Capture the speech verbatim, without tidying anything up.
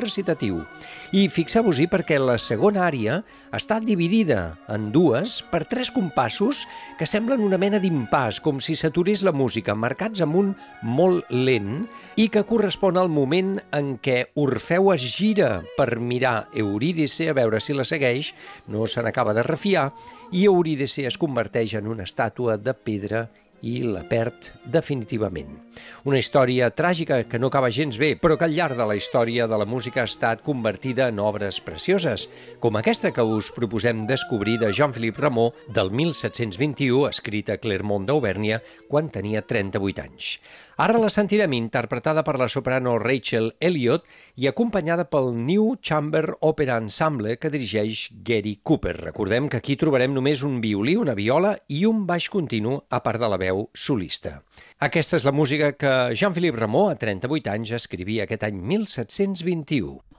recitatiu. I fixeu-vos-hi perquè la segona ària està dividida en dues per tres compassos que semblen una mena d'impàs, com si s'aturés la música, marcats amb un molt lent i que correspon al moment en què Orfeu es gira per mirar Eurídice a veure si la segueix, no se n'acaba de refiar, i Eurídice es converteix en una estàtua de pedra i la perd definitivament. Una història tràgica que no acaba gens bé, però que al llarg de la història de la música ha estat convertida en obres precioses, com aquesta que us proposem descobrir de Jean-Philippe Rameau del mil set-cents vint-i-u, escrita a Clermont d'Auvergne quan tenia trenta-vuit anys. Ara la sentirem interpretada per la soprano Rachel Elliott i acompanyada pel New Chamber Opera Ensemble que dirigeix Gary Cooper. Recordem que aquí trobarem només un violí, una viola i un baix continu a part de la veu solista. Aquesta és la música que Jean-Philippe Rameau, a trenta-vuit anys, escrivia aquest any mil set-cents vint-i-u.